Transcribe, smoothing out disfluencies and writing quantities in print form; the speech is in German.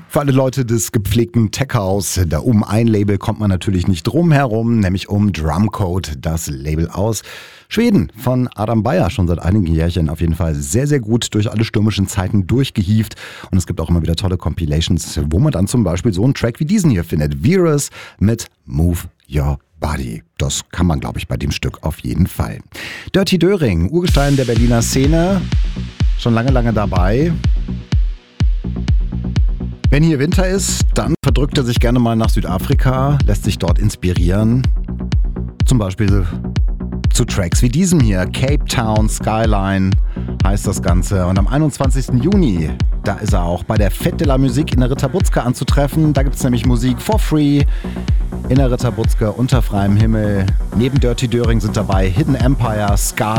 Für alle Leute des gepflegten Tech-House, da um ein Label kommt man natürlich nicht drum herum, nämlich um Drumcode, das Label aus Schweden von Adam Beyer, schon seit einigen Jährchen auf jeden Fall sehr, sehr gut durch alle stürmischen Zeiten durchgehievt. Und es gibt auch immer wieder tolle Compilations, wo man dann zum Beispiel so einen Track wie diesen hier findet. Virus mit Move Your Body. Das kann man, glaube ich, bei dem Stück auf jeden Fall. Dirty Döring, Urgestein der Berliner Szene, schon lange, lange dabei. Wenn hier Winter ist, dann verdrückt er sich gerne mal nach Südafrika, lässt sich dort inspirieren. Zum Beispiel zu Tracks wie diesem hier, Cape Town Skyline heißt das Ganze. Und am 21. Juni, da ist er auch bei der Fête de la Musique in der Ritterbutzke anzutreffen. Da gibt es nämlich Musik for free in der Ritterbutzke unter freiem Himmel. Neben Dirty Döring sind dabei Hidden Empire, Scala.